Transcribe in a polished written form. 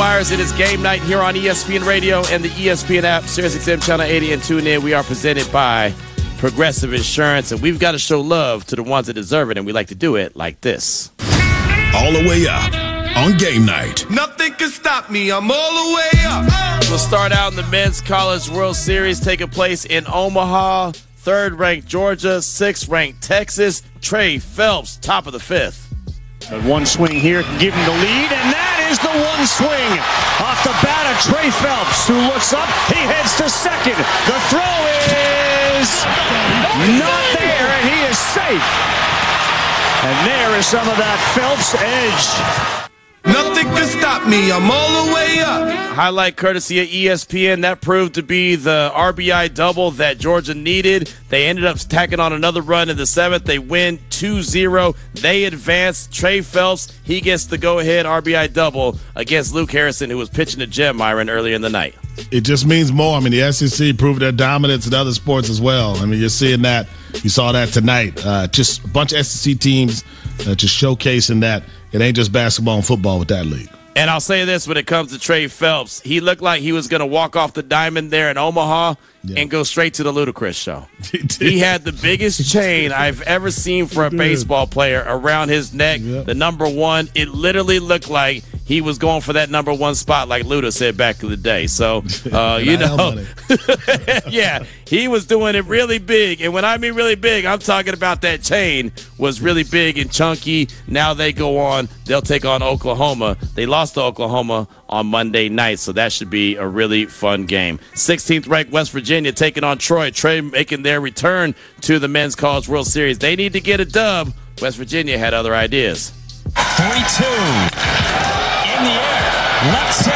Myers. It is game night here on ESPN Radio and the ESPN app, SiriusXM Channel 80, and tune in. We are presented by Progressive Insurance, and we've got to show love to the ones that deserve it, and we like to do it like this. All the way up on game night. Nothing can stop me. I'm all the way up. We'll start out in the Men's College World Series taking place in Omaha. Third-ranked Georgia, sixth-ranked Texas. Trey Phelps, top of the fifth. One swing here can give him the lead, and that is the one swing off the bat of Trey Phelps, who looks up. He heads to second. The throw is not there, and he is safe. And there is some of that Phelps edge. Nothing can stop me. I'm all the way up. Highlight courtesy of ESPN. That proved to be the RBI double that Georgia needed. They ended up tacking on another run in the seventh. They win 2-0. They advance. Trey Phelps, he gets the go-ahead RBI double against Luke Harrison, who was pitching to Jim Myron earlier in the night. It just means more. I mean, the SEC proved their dominance in other sports as well. I mean, you're seeing that. You saw that tonight. Just a bunch of SEC teams just showcasing that it ain't just basketball and football with that league. And I'll say this when it comes to Trey Phelps. He looked like he was going to walk off the diamond there in Omaha and go straight to the Ludacris show. He had the biggest chain I've ever seen for a baseball player around his neck, the number one. It literally looked like he was going for that number one spot like Luda said back in the day. So, you know, yeah, he was doing it really big. And when I mean really big, I'm talking about that chain was really big and chunky. Now they go on. They'll take on Oklahoma. They lost to Oklahoma on Monday night, so that should be a really fun game. 16th ranked West Virginia taking on Troy. Troy making their return to the Men's College World Series. They need to get a dub. West Virginia had other ideas. 3-2. In the air. Left